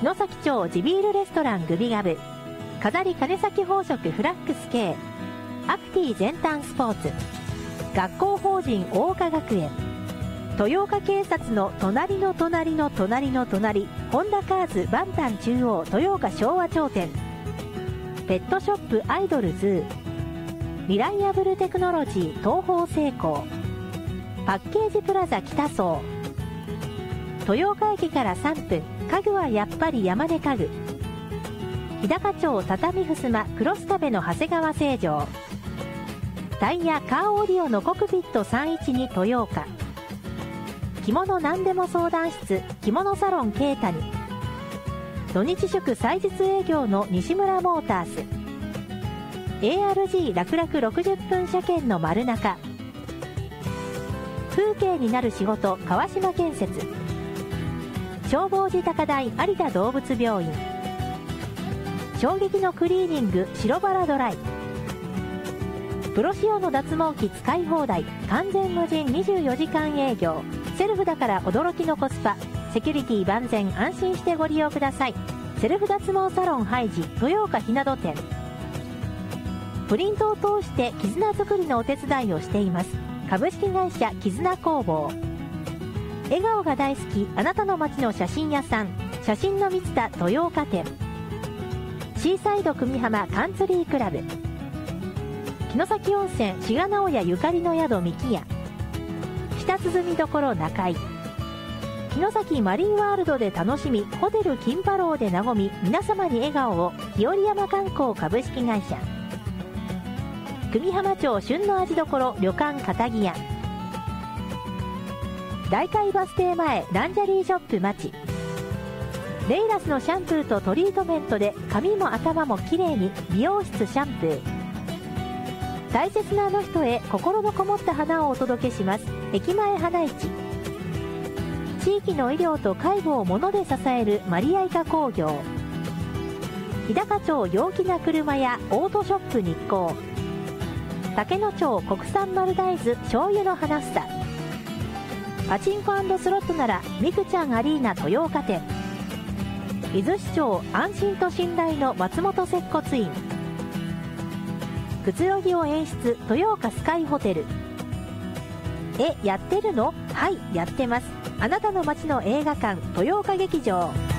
城崎町地ビールレストラングビガブ、飾り金崎宝飾フラックス K、アクティ全端スポーツ、学校法人大岡学園、豊岡警察の隣の隣の隣の隣、ホンダカーズバンタン中央豊岡昭和町店、ペットショップアイドルズー、ミライアブルテクノロジー東方成功、パッケージプラザ北総、豊岡駅から3分、家具はやっぱり山根家具、日高町畳ふすまクロス壁の長谷川成城、タイヤカーオーディオのコクピット312豊岡、着物何でも相談室着物サロンケイタニ、土日祝祭日営業の西村モータース、 ARG 楽々60分車検の丸中、風景になる仕事川島建設、消防士高台有田動物病院、衝撃のクリーニング白バラドライ、プロ仕様の脱毛器使い放題完全無人24時間営業、セルフだから驚きのコスパ、セキュリティ万全、安心してご利用ください。セルフ脱毛サロンハイジ豊岡ひなど店、プリントを通して絆作りのお手伝いをしています株式会社絆工房、笑顔が大好きあなたの街の写真屋さん写真の満田豊岡店、シーサイド久美浜カンツリークラブ、城崎温泉志賀直哉ゆかりの宿みきや、北鼓所中井、城崎マリンワールドで楽しみホテル金パローで和み皆様に笑顔を日和山観光株式会社、久美浜町旬の味どころ旅館片木屋、大海バス停前ランジャリーショップ町、レイラスのシャンプーとトリートメントで髪も頭もきれいに美容室シャンプー、大切なあの人へ心のこもった花をお届けします駅前花市、地域の医療と介護を物で支えるマリアイカ工業、日高町陽気な車やオートショップ日光、竹野町国産丸大豆醤油の花房、パチンコ&スロットならみくちゃんアリーナ豊岡店、伊豆市町安心と信頼の松本接骨院、くつろぎを演出豊岡スカイホテル、やってるの？はい、やってます。あなたの街の映画館豊岡劇場。